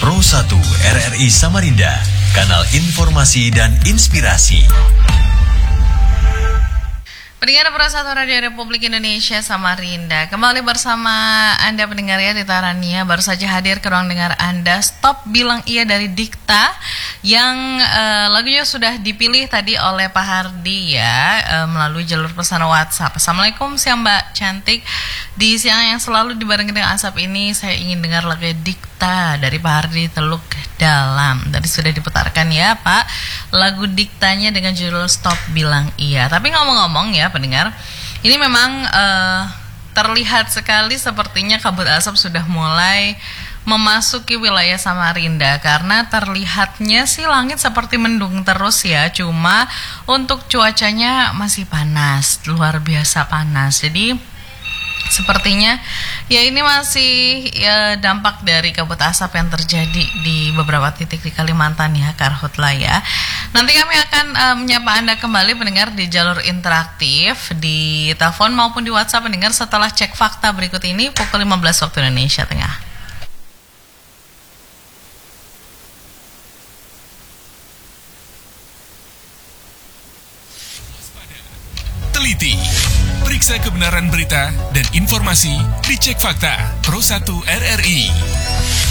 Pro 1 RRI Samarinda, kanal informasi dan inspirasi. Pendengar Pro 1 Radio Republik Indonesia Samarinda, kembali bersama Anda pendengar ya di Tarania. Baru saja hadir ke ruang dengar Anda Stop Bilang Iya dari Dikta, yang lagunya sudah dipilih tadi oleh Pak Hardi ya, melalui jalur pesan WhatsApp. Assalamualaikum siang Mbak Cantik. Di siang yang selalu dibarengi dengan asap ini, saya ingin dengar lagu Dikta dari Pak Hardi Teluk Dalam. Tadi sudah diputarkan ya Pak, lagu Diktanya dengan judul Stop Bilang Iya. Tapi ngomong-ngomong ya pendengar, ini memang terlihat sekali sepertinya kabut asap sudah mulai memasuki wilayah Samarinda, karena terlihatnya sih langit seperti mendung terus ya, cuma untuk cuacanya masih panas, luar biasa panas. Jadi sepertinya ya ini masih ya dampak dari kabut asap yang terjadi di beberapa titik di Kalimantan ya, Karhutla ya. Nanti kami akan menyapa Anda kembali pendengar di jalur interaktif di telepon maupun di WhatsApp pendengar setelah cek fakta berikut ini pukul 15 waktu Indonesia Tengah. Teliti, periksa kebenaran berita dan informasi, dicek fakta. Pro 1 RRI.